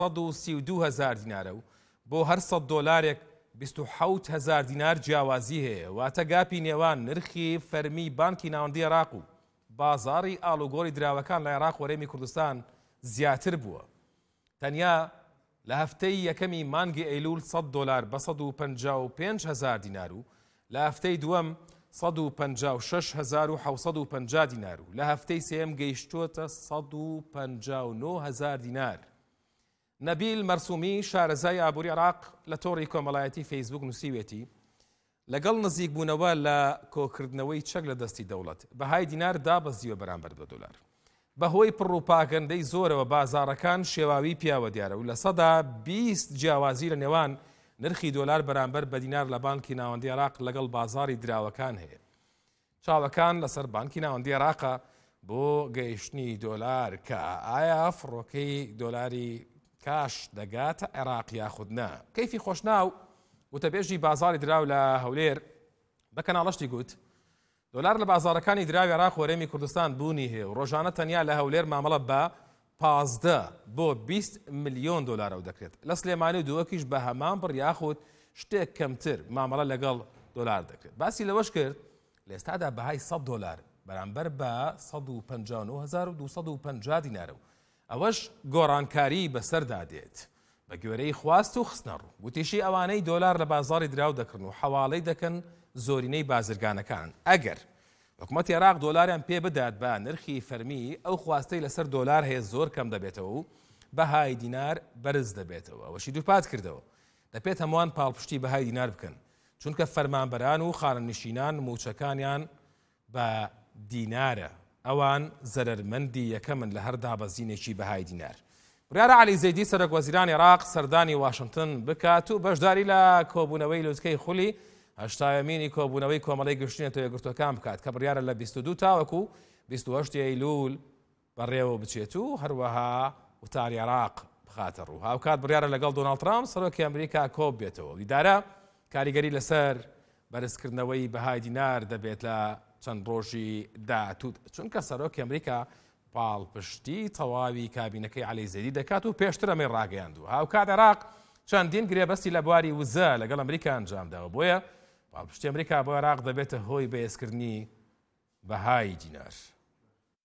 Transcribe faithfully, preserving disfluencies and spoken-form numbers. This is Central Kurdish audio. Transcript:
سەد و سی و دوو هەزار دینارە و بۆ هەر سەد دۆلارێک بیست و حەوت هەزار دینار جیاوازی هەیە. واتە گاپی نێوان نرخی فەرمی بانکی ناوەندی عێراق و بازاڕی ئاڵوگۆڕی دراوەکان لە عێراق و هەرێمی کوردستان زیاتر بووە. تەنیا لە هەفتەی یەکەمی مانگی ئەیلول سەد دۆلار بە سەد و پەنجا و پێنج هەزار دینار و لە هەفتەی دووەم سەد و پەنجا و شەش هەزار و حەوسەد و پەنجا دینار و لە هەفتەی سێم گەیشتووەتە سەد و پەنجا و نۆ هەزار دینار. نەبیل مەرسومی شارەزای ئابووری عێراق لە تۆڕی کۆمەڵایەتی فەیسبوک نووسیوێتی لەگەڵ نزیک بوونەوە لە کۆکردنەوەی چەک لە دەستی دەوڵەت بەهای دینار دابەزیوە بەرامبەر بە دۆلار. بەهۆی پڕ و پاگەندەی زۆرەوە بازاڕەکان شێواوی پیاوە دیارە و لە سەدا بیست جیاوازی لە نێوان نرخی دۆلار بەرامبەر بە دینار لە بانکی ناوەندی عێراق لەگەڵ بازاڕی دراوەکان هەیە. چاوەکان لەسەر بانکی ناوەندی عێراقە بۆ گەیشتنی دۆلار کە ئایا فڕۆکەی دۆلاری کاش دەگاتە عێراق یاخود نا. کەیفی خۆشناو وتەبێژی بازاڕی دراو لە هەولێر بە کەناڵەشتی گوت دۆلار لە بازاڕەکانی دراوی عێراق و هەرێمی کوردستان بوونی هەیە و ڕۆژانە تەنیا لە هەولێر مامەڵە بە پازدە بۆ بیست ملیۆن دۆلار ئەو دەکرێت. لە سلێمانی و دووەکیش بە هەمان بڕ یاخود شتێک کەمتر مامەڵە لەگەڵ دۆلار دەکرێت. باسی لەوەش کرد لە ئێستادا بەهای سەد دۆلار بەرامبەر بە سەد و پەنجا و نۆ هەزار و دووسەد و پەنجا دینارە و ئەوەش گۆڕانکاری بەسەردا دێت بە گوێرەی خواست و خستنە ڕوو. گوتیشی ئەوانەی دۆلار لە بازاڕی دراو دەکردن و حەواڵەی دەکەن زۆرینەی بازرگانەکان ئەگەر حکوومەتی عێراق دۆلاریان پێ بدات بە نرخی فەرمی ئەو خواستەی لەسەر دۆلار هەیە زۆر کەم دەبێتەوە و بەهای دینار بەرز دەبێتەوە. ئەوەشی دووپات کردەوە دەبێت هەمووان پاڵپشتی بەهای دینار بکەن چونکە فەرمانبەران و خانەنشینان موچەکانیان بە دینارە ئەوان زەرمەندی یەکەمن لە هەر دابەزینێکی بەهای دینار. بڕیارە عەلی زەیدی سەرۆک وەزیرانی عێراق سەردانی واشنگتن بکات و بەشداری لە کۆبوونەوەی لوتکەی خولی هەشتاهەمینی کۆبوونەوەی کۆمەڵەی گەشتنێتە یەکگرتوەکان بکات کە بڕیارە لە بیست و دوو تاوەکو بیست و هەشت ئەیلول بەڕێوە بچێت و هەروەها وتاری عێراق بخاتە ڕوو. هاوکات بڕیارە لەگەڵ دۆناڵد ترامپ سەرۆکی ئەمریکا کۆب بێتەوە. دیدارە کاریگەری لەسەر بەرزکردنەوەی بەهای دینار دەبێت لە چەند ڕۆژی داهاتوو چونکە سەرۆکی ئەمریکا پاڵپشتی تەواوی کابینەکەی عەلی زەیدی دەکات و پێشتر ئەمەی ڕاگەیاندووە. هاوکات عێراق چەندین گرێبەستی لە بواری وزە لەگەڵ ئەمریکا ئەنجامداوە بۆیە پاڵپشتی ئەمریکا بۆ عێراق دەبێتە هۆی بەهێزکردنی بەهای دینار.